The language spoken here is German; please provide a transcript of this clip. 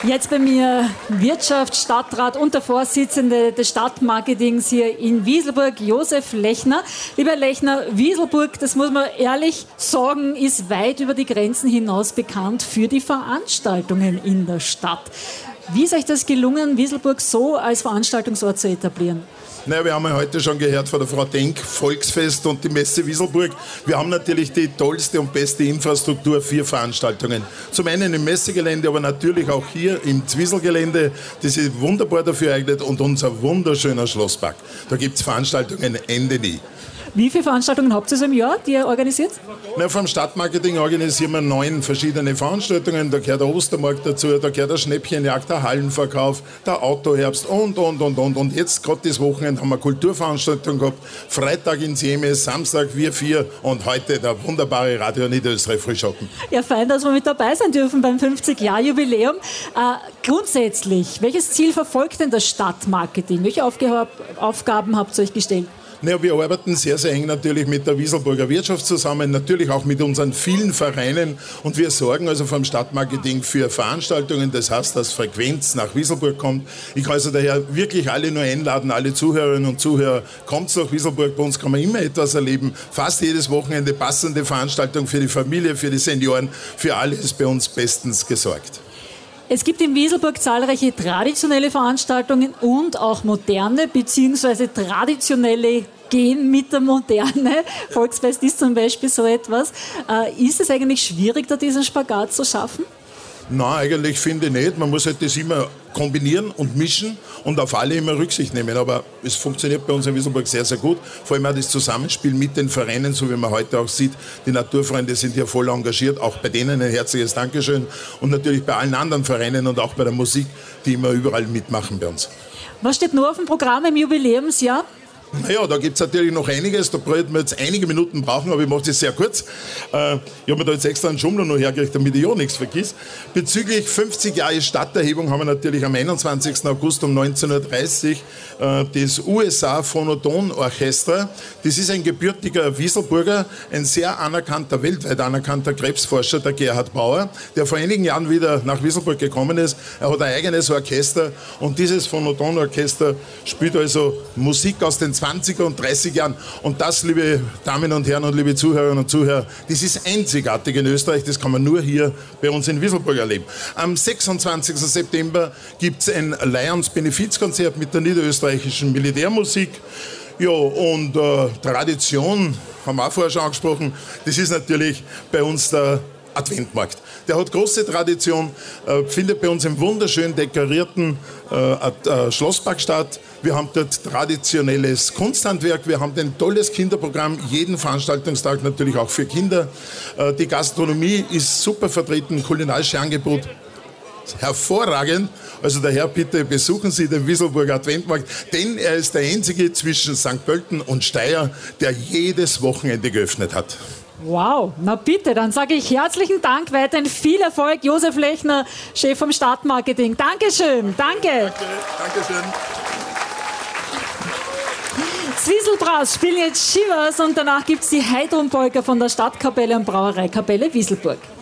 Jetzt bei mir Wirtschafts-, Stadtrat und der Vorsitzende des Stadtmarketings hier in Wieselburg, Josef Lechner. Lieber Herr Lechner, Wieselburg, das muss man ehrlich sagen, ist weit über die Grenzen hinaus bekannt für die Veranstaltungen in der Stadt. Wie ist euch das gelungen, Wieselburg so als Veranstaltungsort zu etablieren? Naja, wir haben ja heute schon gehört von der Frau Denk, Volksfest und die Messe Wieselburg. Wir haben natürlich die tollste und beste Infrastruktur für Veranstaltungen. Zum einen im Messegelände, aber natürlich auch hier im Zwieselgelände. Das ist wunderbar dafür geeignet und unser wunderschöner Schlosspark. Da gibt es Veranstaltungen Ende nie. Wie viele Veranstaltungen habt ihr so im Jahr, die ihr organisiert? Na, vom Stadtmarketing organisieren wir 9 verschiedene Veranstaltungen. Da gehört der Ostermarkt dazu, da gehört der Schnäppchenjagd, der Hallenverkauf, der Autoherbst und. Und jetzt gerade das Wochenende haben wir Kulturveranstaltungen gehabt. Freitag ins Jemes, Samstag wir 4 und heute der wunderbare Radio Niederösterreich Frühschoppen. Ja, fein, dass wir mit dabei sein dürfen beim 50-Jahr-Jubiläum. Grundsätzlich, welches Ziel verfolgt denn das Stadtmarketing? Welche Aufgaben habt ihr euch gestellt? Naja, wir arbeiten sehr, sehr eng natürlich mit der Wieselburger Wirtschaft zusammen, natürlich auch mit unseren vielen Vereinen und wir sorgen also vom Stadtmarketing für Veranstaltungen, das heißt, dass Frequenz nach Wieselburg kommt. Ich kann also daher wirklich alle nur einladen, alle Zuhörerinnen und Zuhörer, kommt nach Wieselburg, bei uns kann man immer etwas erleben, fast jedes Wochenende passende Veranstaltung für die Familie, für die Senioren, für alle ist bei uns bestens gesorgt. Es gibt in Wieselburg zahlreiche traditionelle Veranstaltungen und auch moderne bzw. traditionelle gehen mit der Moderne. Volksfest ist zum Beispiel so etwas. Ist es eigentlich schwierig, da diesen Spagat zu schaffen? Nein, eigentlich finde ich nicht. Man muss halt das immer kombinieren und mischen und auf alle immer Rücksicht nehmen. Aber es funktioniert bei uns in Wieselburg sehr, sehr gut. Vor allem auch das Zusammenspiel mit den Vereinen, so wie man heute auch sieht. Die Naturfreunde sind hier voll engagiert. Auch bei denen ein herzliches Dankeschön. Und natürlich bei allen anderen Vereinen und auch bei der Musik, die immer überall mitmachen bei uns. Was steht nur auf dem Programm im Jubiläumsjahr? Naja, da gibt es natürlich noch einiges, da werden wir jetzt einige Minuten brauchen, aber ich mache das sehr kurz. Ich habe mir da jetzt extra einen Schummler noch hergekriegt, damit ich ja nichts vergiss. Bezüglich 50 Jahre Stadterhebung haben wir natürlich am 21. August um 19.30 Uhr das USA Phonoton Orchester. Das ist ein gebürtiger Wieselburger, ein sehr anerkannter, weltweit anerkannter Krebsforscher, der Gerhard Bauer, der vor einigen Jahren wieder nach Wieselburg gekommen ist. Er hat ein eigenes Orchester und dieses Phonoton Orchester spielt also Musik aus den 20er und 30er Jahren. Und das, liebe Damen und Herren und liebe Zuhörerinnen und Zuhörer, das ist einzigartig in Österreich. Das kann man nur hier bei uns in Wieselburg erleben. Am 26. September gibt es ein Lions-Benefizkonzert mit der niederösterreichischen Militärmusik. Ja, und Tradition, haben wir auch vorher schon angesprochen, das ist natürlich bei uns der Adventmarkt. Der hat große Tradition, findet bei uns im wunderschön dekorierten Schlosspark statt. Wir haben dort traditionelles Kunsthandwerk, wir haben ein tolles Kinderprogramm, jeden Veranstaltungstag natürlich auch für Kinder. Die Gastronomie ist super vertreten, kulinarische Angebot hervorragend. Also daher bitte besuchen Sie den Wieselburger Adventmarkt, denn er ist der einzige zwischen St. Pölten und Steyr, der jedes Wochenende geöffnet hat. Wow, na bitte, dann sage ich herzlichen Dank, weiterhin viel Erfolg. Josef Lechner, Chef vom Stadtmarketing. Dankeschön, danke. Dankeschön. Zwieselbrass spielen jetzt Shivers und danach gibt es die Heidrun-Polka von der Stadtkapelle und Brauereikapelle Wieselburg.